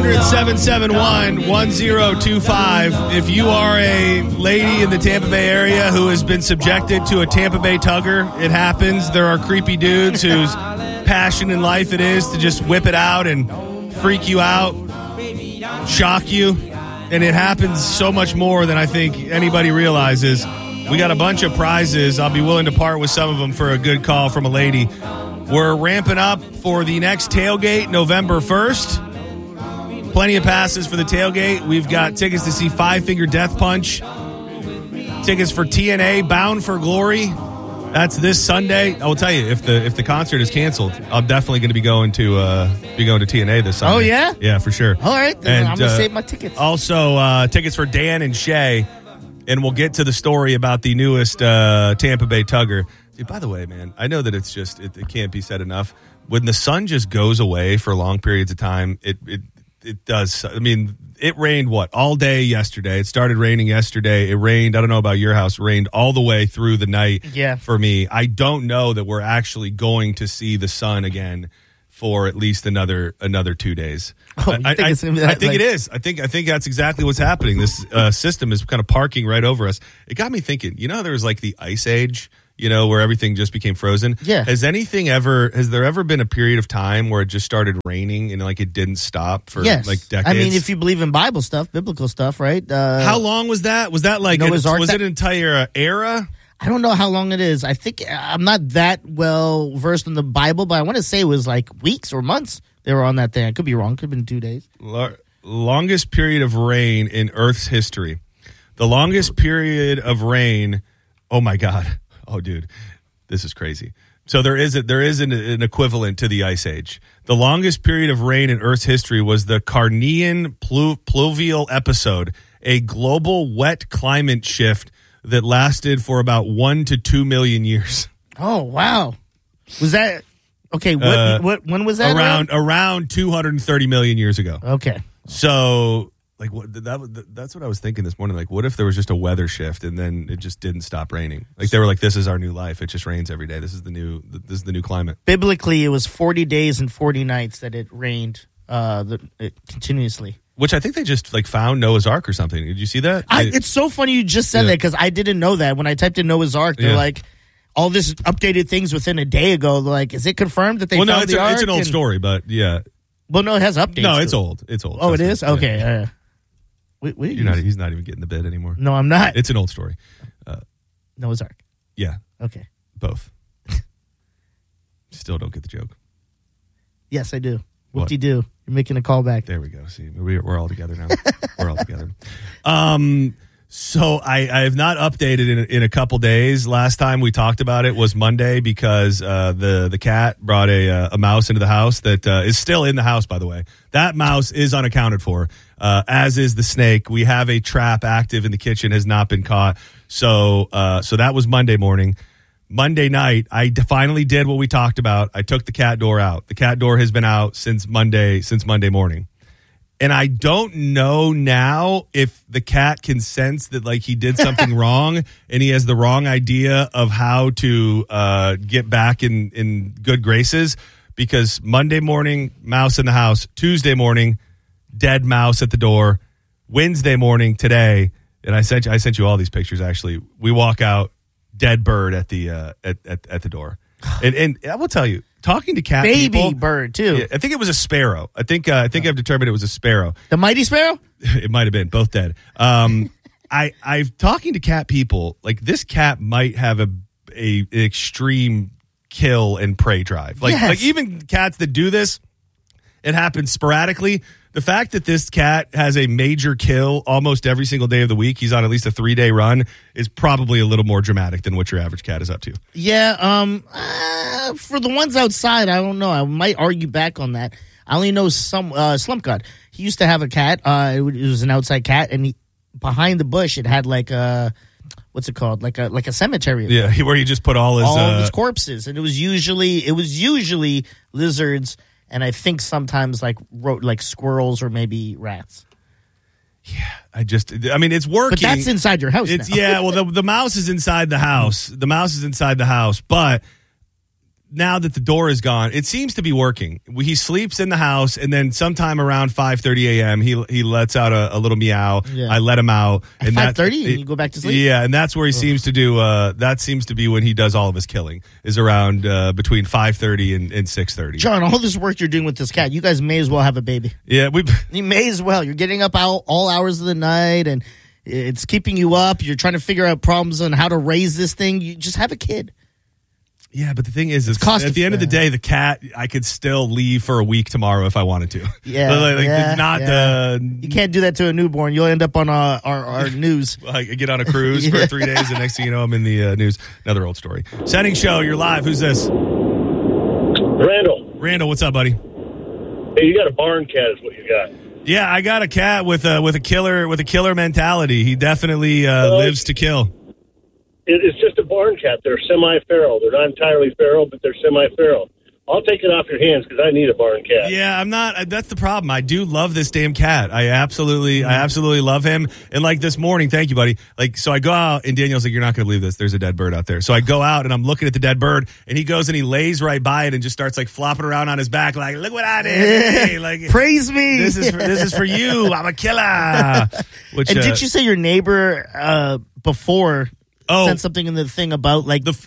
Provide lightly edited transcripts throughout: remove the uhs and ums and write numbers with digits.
1-800-771-1025. If you are a lady in the Tampa Bay area who has been subjected to a Tampa Bay tugger, it happens. There are creepy dudes whose passion in life it is to just whip it out and freak you out, shock you. And it happens so much more than I think anybody realizes. We got a bunch of prizes. I'll be willing to part with some of them for a good call from a lady. We're ramping up for the next tailgate, November 1st. Plenty of passes for the tailgate. We've got tickets to see Five Finger Death Punch. Tickets for TNA, Bound for Glory. That's this Sunday. I will tell you, if the concert is canceled, I'm definitely going to be going to TNA this Sunday. Oh, yeah? Yeah, for sure. All right. And I'm going to save my tickets. Also, tickets for Dan and Shay. And we'll get to the story about the newest Tampa Bay tugger. Dude, by the way, man, I know that it's just it can't be said enough. When the sun just goes away for long periods of time, it does. I mean, it rained all day yesterday. It started raining yesterday. It rained. I don't know about your house. It rained all the way through the night. Yeah. For me, I don't know that we're actually going to see the sun again for at least another 2 days. Oh, I think it's gonna be that, I think it is. I think that's exactly what's happening. This system is kind of parking right over us. It got me thinking. You know, there was like the ice age. You know, where everything just became frozen. Yeah. Has there ever been a period of time where it just started raining and like it didn't stop for like decades? I mean, if you believe in Bible stuff, biblical stuff, right? How long was that? Was that like was it an entire era? I don't know how long it is. I think I'm not that well versed in the Bible, but I want to say it was like weeks or months they were on that thing. I could be wrong. Could have been 2 days. Longest period of rain in Earth's history. The longest period of rain. Oh my God. Oh, dude, this is crazy. So there is an equivalent to the Ice Age. The longest period of rain in Earth's history was the Carnian pluvial episode, a global wet climate shift that lasted for about 1 to 2 million years. Oh, wow. Was that okay? When was that? Around 230 million years ago. Okay. So. Like that's what I was thinking this morning. Like, what if there was just a weather shift and then it just didn't stop raining? Like they were like, "This is our new life. It just rains every day. This is the new climate." Biblically, it was 40 days and 40 nights that it rained continuously. Which I think they just like found Noah's Ark or something. Did you see that? It's so funny you just said that because I didn't know that when I typed in Noah's Ark. They're like, all this updated things within a day ago. They're like, is it confirmed that they found the Ark? It's an old story, but yeah. Well, no, it has updates. No, it's old. It's old. Oh, it is? Okay. Yeah. He's not even getting the bid anymore. No, I'm not. It's an old story. Noah's Ark. Yeah. Okay. Both. Still don't get the joke. Yes, I do. Whoop-de-doo. You're making a call back. There we go. See, we're all together now. We're all together. So I have not updated in a couple days. Last time we talked about it was Monday because the cat brought a mouse into the house that is still in the house, by the way. That mouse is unaccounted for, as is the snake. We have a trap active in the kitchen, has not been caught. So that was Monday morning. Monday night, I finally did what we talked about. I took the cat door out. The cat door has been out since Monday morning. And I don't know now if the cat can sense that like he did something wrong and he has the wrong idea of how to get back in good graces, because Monday morning, mouse in the house. Tuesday morning, dead mouse at the door. Wednesday morning, today, and I sent you all these pictures actually. We walk out, dead bird at the at the door. And I will tell you, talking to cat people, baby bird too. Yeah, I think it was a sparrow. I think I've determined it was a sparrow. The mighty sparrow? It might have been both dead. I've talking to cat people, like this cat might have a extreme kill and prey drive. Like even cats that do this, it happens sporadically. The fact that this cat has a major kill almost every single day of the week, he's on at least a 3-day run, is probably a little more dramatic than what your average cat is up to. Yeah, for the ones outside, I don't know. I might argue back on that. I only know Slump God. He used to have a cat. It was an outside cat, and behind the bush, it had like a, what's it called? Like a cemetery. Yeah, where he just put all of his corpses, and it was usually lizards. And I think sometimes like squirrels or maybe rats. Yeah, I mean, it's working. But that's inside your house now. Yeah, well, the mouse is inside the house. The mouse is inside the house. But now that the door is gone, it seems to be working. He sleeps in the house, and then sometime around 5:30 a.m., he lets out a little meow. Yeah. I let him out. At 5:30 and you go back to sleep? Yeah, and that's where he seems to do, that seems to be when he does all of his killing, is around between 5:30 and 6:30. John, all this work you're doing with this cat, you guys may as well have a baby. Yeah, You may as well. You're getting up all hours of the night, and it's keeping you up. You're trying to figure out problems on how to raise this thing. You just have a kid. Yeah, but the thing is, It's cost at the end of the day, the cat, I could still leave for a week tomorrow if I wanted to. Yeah, you can't do that to a newborn. You'll end up on our news. I get on a cruise for 3 days, and next thing you know, I'm in the news. Another old story. Setting show, you're live. Who's this? Randall, what's up, buddy? Hey, you got a barn cat is what you got. Yeah, I got a cat with a killer mentality. He definitely lives to kill. It's just a barn cat. They're semi-feral. They're not entirely feral, but they're semi-feral. I'll take it off your hands because I need a barn cat. Yeah, I'm not. That's the problem. I do love this damn cat. I absolutely love him. And like this morning, thank you, buddy. Like, so I go out and Daniel's like, "You're not going to believe this. There's a dead bird out there." So I go out and I'm looking at the dead bird, and he goes and he lays right by it and just starts like flopping around on his back, like, "Look what I did! Hey, like, praise me. This is for you. I'm a killer." Which, and did you say your neighbor before? Sent something in the thing about like the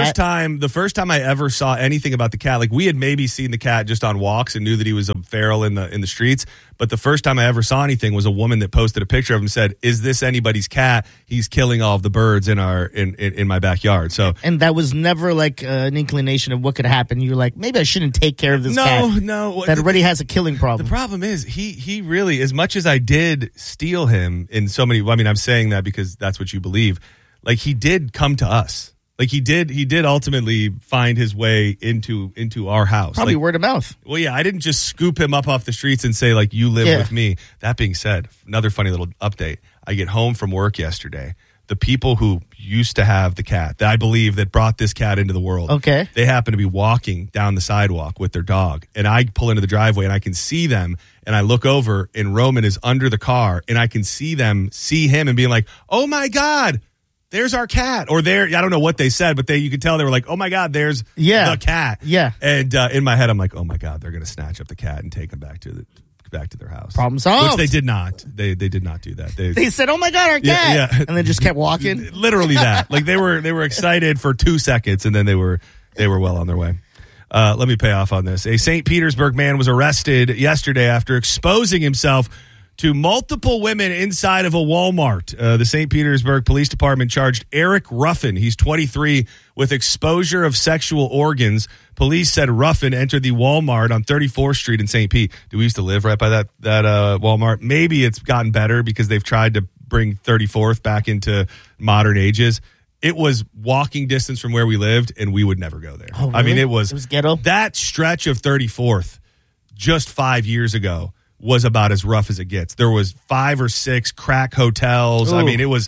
first time I ever saw anything about the cat, like we had maybe seen the cat just on walks and knew that he was a feral in the streets, but the first time I ever saw anything was a woman that posted a picture of him and said, "Is this anybody's cat? He's killing all of the birds in my backyard." So, and that was never like an inclination of what could happen. You're like, maybe I shouldn't take care of this cat. No, that already has a killing problem. The problem is he really, as much as I did steal him in so many. I mean, I'm saying that because that's what you believe. Like, he did come to us. Like, he did ultimately find his way into our house. Probably like, word of mouth. Well, yeah, I didn't just scoop him up off the streets and say, like, "You live with me." That being said, another funny little update. I get home from work yesterday. The people who used to have the cat, that I believe that brought this cat into the world, okay, they happen to be walking down the sidewalk with their dog. And I pull into the driveway and I can see them. And I look over and Roman is under the car. And I can see him and being like, "Oh, my God. There's our cat," or I don't know what they said, but you could tell they were like, "Oh my God, there's the cat." Yeah. And in my head, I'm like, "Oh my God, they're going to snatch up the cat and take him back to their house." Problem solved. Which they did not. They did not do that. They said, "Oh my God, our cat," and then just kept walking. Literally that. Like they were excited for 2 seconds, and then they were well on their way. Let me pay off on this. A St. Petersburg man was arrested yesterday after exposing himself to multiple women inside of a Walmart. The St. Petersburg Police Department charged Eric Ruffin, he's 23, with exposure of sexual organs. Police said Ruffin entered the Walmart on 34th Street in St. Pete. We used to live right by that Walmart. Maybe it's gotten better because they've tried to bring 34th back into modern ages. It was walking distance from where we lived, and we would never go there. Oh, really? I mean, it was ghetto. That stretch of 34th just 5 years ago was about as rough as it gets. There was 5 or 6 crack hotels. Ooh. I mean, it was,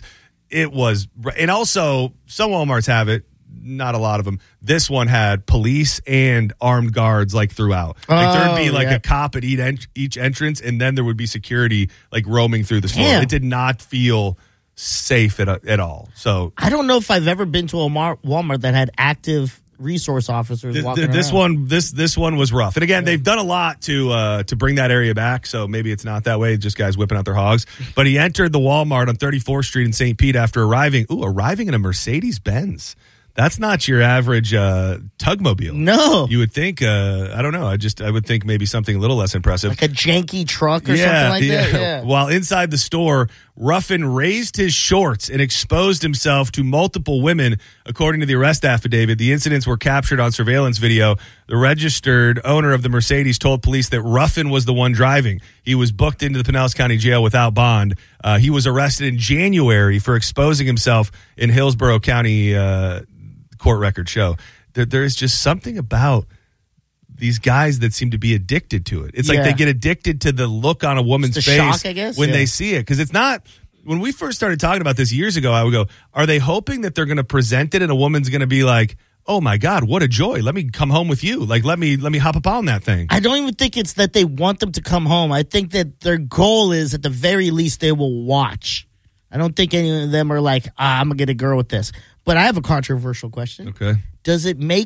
and also some Walmarts have it, not a lot of them. This one had police and armed guards like throughout. Like there'd be like a cop at each entrance, and then there would be security like roaming through the store. Damn. It did not feel safe at all. So I don't know if I've ever been to a Walmart that had active resource officers walking around. This one was rough. And again, they've done a lot to bring that area back, so maybe it's not that way, just guys whipping out their hogs. But he entered the Walmart on 34th Street in St. Pete after arriving in a Mercedes-Benz. That's not your average tugmobile. No. You would think, I don't know, I would think maybe something a little less impressive. Like a janky truck or something like that? Yeah. While inside the store, Ruffin raised his shorts and exposed himself to multiple women. According to the arrest affidavit, the incidents were captured on surveillance video. The registered owner of the Mercedes told police that Ruffin was the one driving. He was booked into the Pinellas County Jail without bond. He was arrested in January for exposing himself in Hillsborough County court records show. There is just something about these guys that seem to be addicted to it. It's like they get addicted to the look on a woman's face shock, I guess, when they see it. Because it's not, when we first started talking about this years ago, I would go, are they hoping that they're going to present it and a woman's going to be like, "Oh my God, what a joy. Let me come home with you. Like, let me hop up on that thing." I don't even think it's that they want them to come home. I think that their goal is at the very least they will watch. I don't think any of them are like, I'm going to get a girl with this. But I have a controversial question. Okay. Does it make it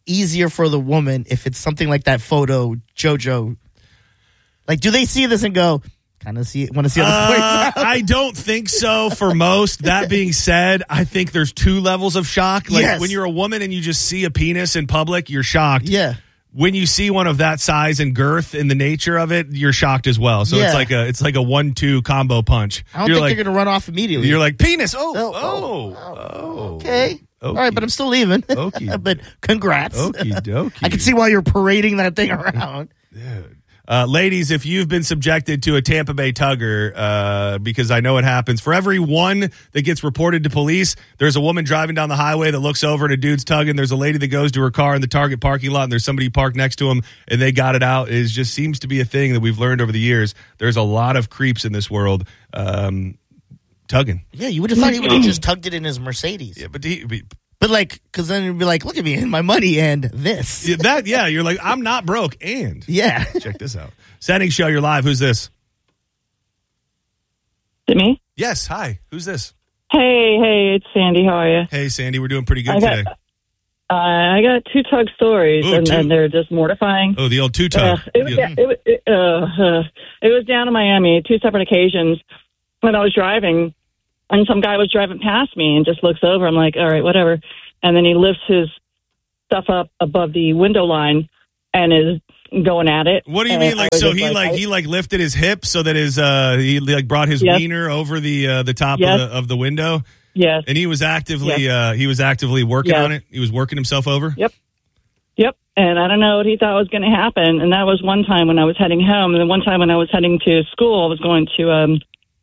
easier for the woman if it's something like that photo, JoJo? Like, do they see this and go, kind of want to see how this plays out? I don't think so for most. That being said, I think there's two levels of shock. Like Yes. when you're a woman and you just see a penis in public, you're shocked. Yeah. When you see one of that size and girth and the nature of it, you're shocked as well. So Yeah. it's like a 1-2 combo punch. I don't You're think like, they're going to run off immediately. you're like, penis. Oh. Okay. All right, but I'm still leaving. Okey. But congrats. Okie dokie. I can see why you're parading that thing around. Ladies, if you've been subjected to a Tampa Bay tugger, because I know it happens, for every one that gets reported to police, there's a woman driving down the highway that looks over and a dude's tugging. There's a lady that goes to her car in the Target parking lot and there's somebody parked next to him and they got it out. It just seems to be a thing that we've learned over the years. There's a lot of creeps in this world tugging. Yeah, you would have thought he would have just tugged it in his Mercedes. Yeah, But like, because then you'd be like, look at me and my money and this. you're like, I'm not broke. And Yeah. check this out. Setting show, you're live. Who's this? Is it me? Yes. Hi. Who's this? Hey, it's Sandy. How are you? Hey, Sandy. We're doing pretty good I got- today. I got two tug stories, Ooh, two. and they're just mortifying. Oh, the old two-tug. It was down in Miami, two separate occasions when I was driving, and some guy was driving past me and just looks over. I'm like, all right, whatever. And then he lifts his stuff up above the window line and is going at it. What do you And mean? I Like, was so just he lifted his hip so that his he like brought his Yes. wiener over the top Yes. of the window, Yes. and he was actively working Yes. on it. He was working himself over. Yep. And I don't know what he thought was going to happen. And that was one time when I was heading home. And then one time when I was heading to school, I was going to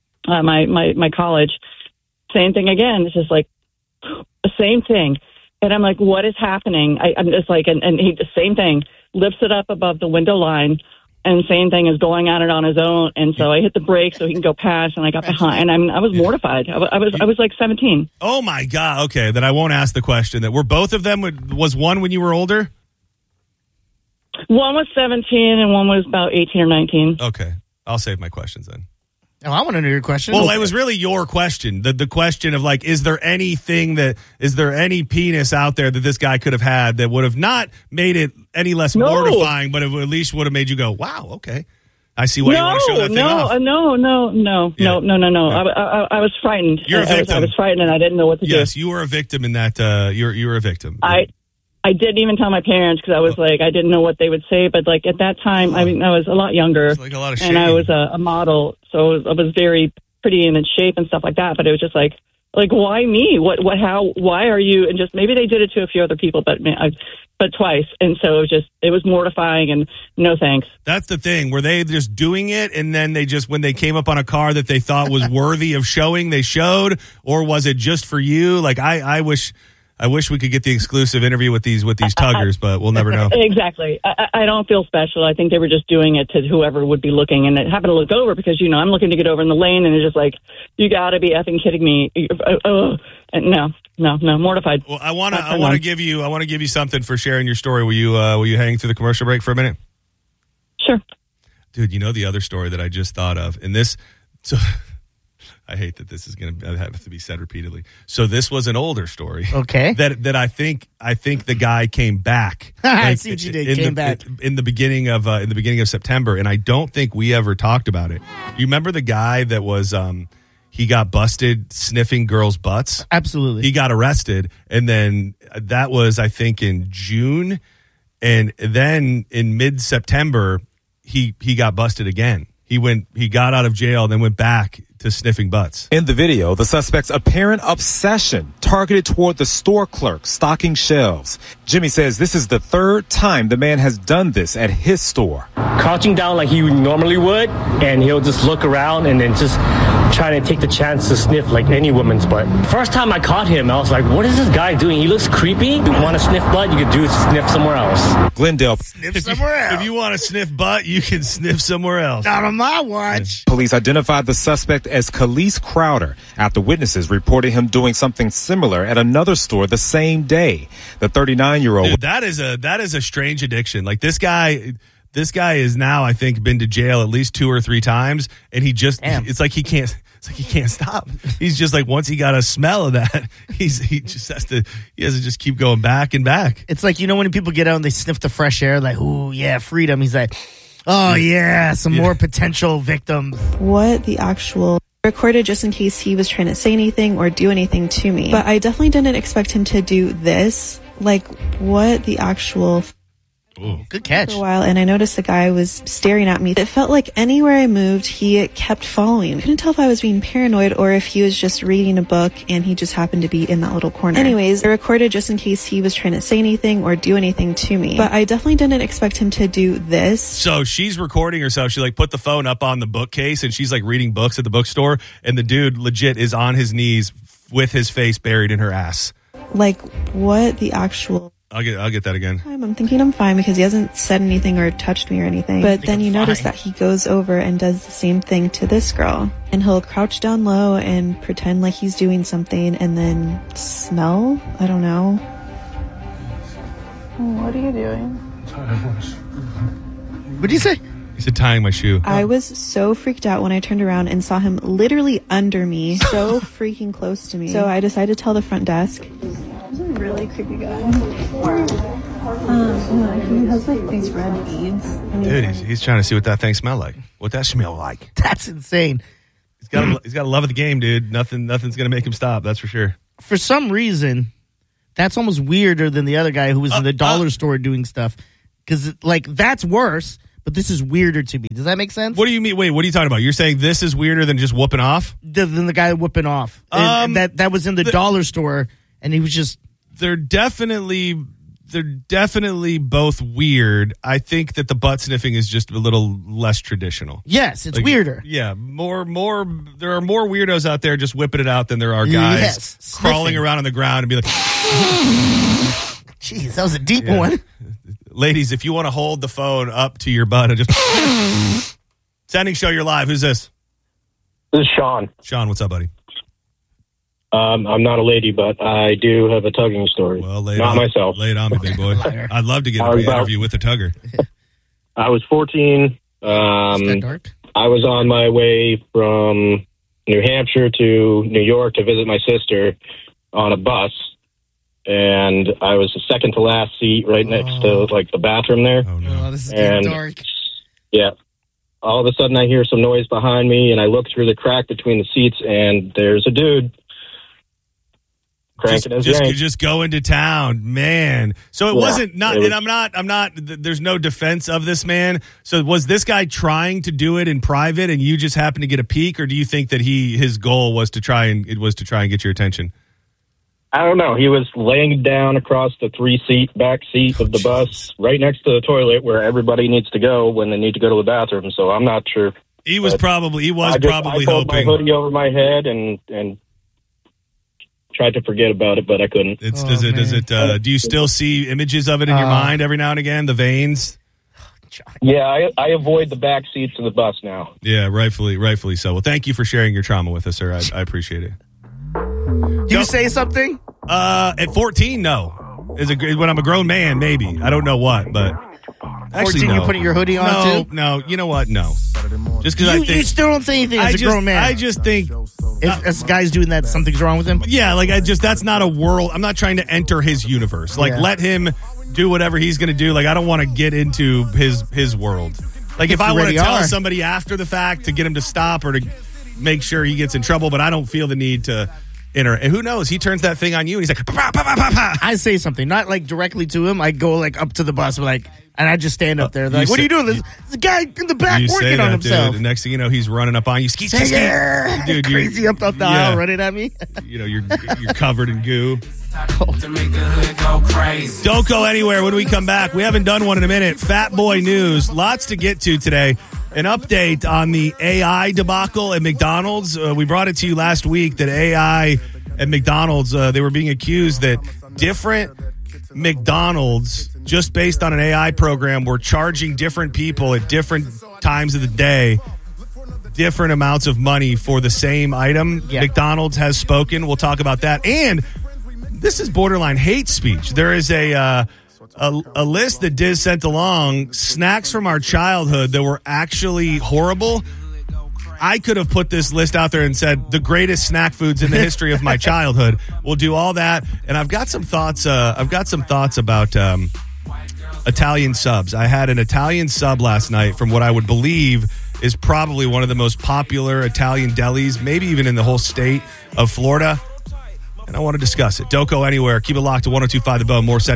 my college. Same thing again. It's just like the same thing. And I'm like, what is happening? I'm just like, and he, the same thing, lifts it up above the window line. And same thing is going at it on his own. And so I hit the brake so he can go past. And I got behind. And I was mortified. I was like 17. Oh my God! Okay, then I won't ask the question. That were both of them? Was one when you were older? One was 17 and one was about 18 or 19. Okay, I'll save my questions then. Oh, I want to know your question. Well, it was really your question. The question of like, is there any penis out there that this guy could have had that would have not made it any less No. mortifying, but it at least would have made you go, wow, okay. I see why you want to show that thing off. No. Yeah. No. Yeah. I was frightened. You're a victim. I was frightened and I didn't know what to do. Yes, you were a victim in that. You were a victim. I didn't even tell my parents because I was like, I didn't know what they would say. But like at that time, I mean, I was a lot younger. It's like a lot of and I shame. was a model. So I was very pretty and in shape and stuff like that. But it was just like why me? Why are you? And just maybe they did it to a few other people, but twice. And so it was mortifying and no thanks. That's the thing. Were they just doing it and then they just, when they came up on a car that they thought was worthy of showing, they showed? Or was it just for you? Like, I wish we could get the exclusive interview with these tuggers, but we'll never know. Exactly. I don't feel special. I think they were just doing it to whoever would be looking, and it happened to look over because I'm looking to get over in the lane, and it's just like, you got to be effing kidding me. No, mortified. Well, I want to give you something for sharing your story. Will you hang through the commercial break for a minute? Sure. Dude, the other story that I just thought of, and this, so I hate that this is going to have to be said repeatedly. So this was an older story. Okay. That I think the guy came back. I see what you did. Came back in the beginning of September, and I don't think we ever talked about it. You remember the guy that was he got busted sniffing girls' butts? Absolutely. He got arrested, and then that was, I think, in June, and then in mid-September he got busted again. He got out of jail and then went back to sniffing butts. In the video, the suspect's apparent obsession targeted toward the store clerk stocking shelves. Jimmy says this is the third time the man has done this at his store. Crouching down like he normally would, and he'll just look around and then just try to take the chance to sniff like any woman's butt. First time I caught him, I was like, what is this guy doing? He looks creepy. You want to sniff butt, you could do sniff somewhere else. Glendale Sniff somewhere else. If you want to sniff butt, you can sniff somewhere else. Not on my watch. police identified the suspect as Khalees Crowder after witnesses reported him doing something similar at another store the same day. The 39-year-old. Dude, that is a strange addiction. Like this guy is now, I think, been to jail at least 2 or 3 times, and it's like he can't. It's like he can't stop. He's just like, once he got a smell of that, he has to just keep going back and back. It's like, when people get out and they sniff the fresh air, like, ooh, yeah, freedom. He's like, oh, yeah, some more potential victims. What the actual... Recorded just in case he was trying to say anything or do anything to me. But I definitely didn't expect him to do this. Like, what the actual... Ooh. Good catch. For a while, and I noticed the guy was staring at me. It felt like anywhere I moved, he kept following. I couldn't tell if I was being paranoid or if he was just reading a book and he just happened to be in that little corner. Anyways, I recorded just in case he was trying to say anything or do anything to me. But I definitely didn't expect him to do this. So she's recording herself. She put the phone up on the bookcase and she's reading books at the bookstore. And the dude legit is on his knees with his face buried in her ass. Like, what the actual... I'll get that again. I'm thinking I'm fine because he hasn't said anything or touched me or anything. But then you notice that he goes over and does the same thing to this girl. And he'll crouch down low and pretend like he's doing something and then smell? I don't know. What are you doing? What'd you say? He said tying my shoe. I was so freaked out when I turned around and saw him literally under me, so freaking close to me. So I decided to tell the front desk. He's a really creepy guy. He has these red beads. Dude, he's trying to see what that thing smell like. What that smell like. That's insane. He's got a love of the game, dude. Nothing's gonna make him stop. That's for sure. For some reason, that's almost weirder than the other guy who was in the dollar store doing stuff. Because that's worse. But this is weirder to me. Does that make sense? What do you mean? Wait, what are you talking about? You're saying this is weirder than just whooping off? Than the guy whooping off. And that was in the dollar store, and he was just... They're definitely both weird. I think that the butt sniffing is just a little less traditional. Yes, it's weirder. Yeah, more. There are more weirdos out there just whipping it out than there are guys crawling around on the ground and be like... Jeez, that was a deep one. Ladies, if you want to hold the phone up to your butt and just... Sending show, you're live. Who's this? This is Sean. Sean, what's up, buddy? I'm not a lady, but I do have a tugging story. Well, not myself. Lay it on me, big boy. I'd love to get an interview with a tugger. I was 14. Is that dark? I was on my way from New Hampshire to New York to visit my sister on a bus. And I was the second to last seat right next to the bathroom there. Oh, no. Oh, this is getting dark. Yeah. All of a sudden I hear some noise behind me and I look through the crack between the seats and there's a dude cranking his yank. Just going to town, man. So I'm not, there's no defense of this man. So was this guy trying to do it in private and you just happened to get a peek, or do you think that his goal was to try and get your attention? I don't know. He was laying down across the back seat of the bus right next to the toilet where everybody needs to go when they need to go to the bathroom. So I'm not sure. He was probably I pulled my hoodie over my head and tried to forget about it, but I couldn't. Do you still see images of it in your mind every now and again? The veins? Yeah, I avoid the back seats of the bus now. Yeah, rightfully so. Well, thank you for sharing your trauma with us, sir. I appreciate it. Do you say something? At 14, no. When I'm a grown man, maybe. I don't know what, but actually, 14, no. you're putting your hoodie on too? No. You know what? No. Just because I think you still don't say anything as a grown man. I just think if as guys doing that, something's wrong with him. Yeah, that's not a world. I'm not trying to enter his universe. Let him do whatever he's going to do. I don't want to get into his world. If I want to tell somebody after the fact to get him to stop or to make sure he gets in trouble, but I don't feel the need to enter. And who knows? He turns that thing on you and he's like, bah, bah, bah, bah, bah. I say something, not directly to him. I go up to the bus, and I just stand up there. They're like, what are you doing? There's a guy in the back working on himself. Dude. The next thing you know, he's running up on you. Ski. Dude, crazy up the aisle running at me. You're covered in goo. Don't go anywhere when we come back. We haven't done one in a minute. Fat Boy News. Lots to get to today. An update on the AI debacle at McDonald's. We brought it to you last week that AI at McDonald's, they were being accused that different McDonald's, just based on an AI program, were charging different people at different times of the day different amounts of money for the same item. Yeah. McDonald's has spoken. We'll talk about that. And this is borderline hate speech. There is a list that Diz sent along, snacks from our childhood that were actually horrible. I could have put this list out there and said the greatest snack foods in the history of my childhood. We'll do all that, and I've got some thoughts. About Italian subs. I had an Italian sub last night from what I would believe is probably one of the most popular Italian delis, maybe even in the whole state of Florida. And I want to discuss it. Doko Anywhere. Keep it locked to 102.5 The Bone. More